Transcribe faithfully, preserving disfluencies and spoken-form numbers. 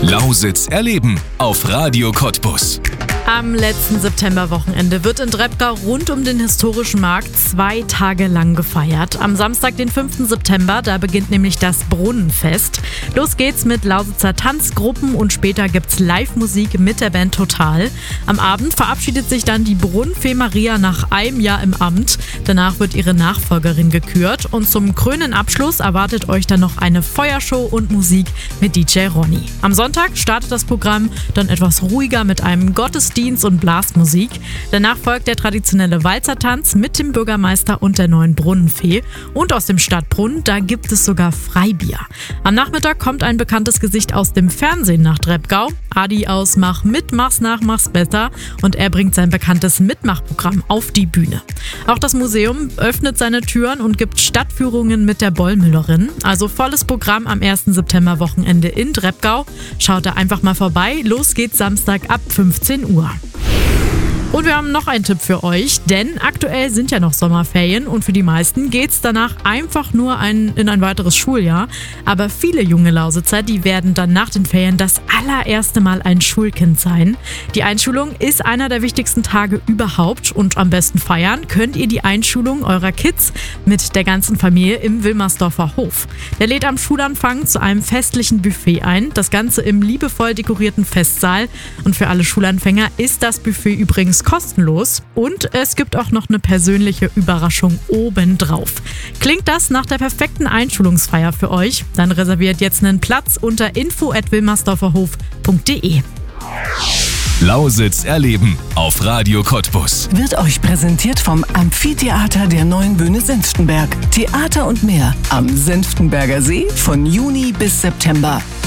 Lausitz erleben auf Radio Cottbus. Am letzten Septemberwochenende wird in Drebgau rund um den historischen Markt zwei Tage lang gefeiert. Am Samstag, den fünften September, da beginnt nämlich das Brunnenfest. Los geht's mit Lausitzer Tanzgruppen und später gibt's Live-Musik mit der Band Total. Am Abend verabschiedet sich dann die Brunnenfee Maria nach einem Jahr im Amt. Danach wird ihre Nachfolgerin gekürt und zum krönenden Abschluss erwartet euch dann noch eine Feuershow und Musik mit D J Ronny. Am Sonntag startet das Programm dann etwas ruhiger mit einem Gottesdienst und Blasmusik. Danach folgt der traditionelle Walzertanz mit dem Bürgermeister und der neuen Brunnenfee. Und aus dem Stadtbrunnen, da gibt es sogar Freibier. Am Nachmittag kommt ein bekanntes Gesicht aus dem Fernsehen nach Drebgau. Adi aus Mach mit, Mach's nach, Mach's besser. Und er bringt sein bekanntes Mitmachprogramm auf die Bühne. Auch das Museum öffnet seine Türen und gibt Stadtführungen mit der Bollmüllerin. Also volles Programm am ersten Septemberwochenende in Drebgau. Schaut da einfach mal vorbei. Los geht's Samstag ab fünfzehn Uhr. Und wir haben noch einen Tipp für euch, denn aktuell sind ja noch Sommerferien und für die meisten geht's danach einfach nur ein, in ein weiteres Schuljahr. Aber viele junge Lausitzer, die werden dann nach den Ferien das allererste Mal ein Schulkind sein. Die Einschulung ist einer der wichtigsten Tage überhaupt und am besten feiern könnt ihr die Einschulung eurer Kids mit der ganzen Familie im Wilmersdorfer Hof. Der lädt am Schulanfang zu einem festlichen Buffet ein, das Ganze im liebevoll dekorierten Festsaal. Und für alle Schulanfänger ist das Buffet übrigens kostenlos und es gibt auch noch eine persönliche Überraschung obendrauf. Klingt das nach der perfekten Einschulungsfeier für euch? Dann reserviert jetzt einen Platz unter info at wilmersdorferhof punkt de. Lausitz erleben auf Radio Cottbus. Wird euch präsentiert vom Amphitheater der Neuen Bühne Senftenberg. Theater und mehr am Senftenberger See von Juni bis September.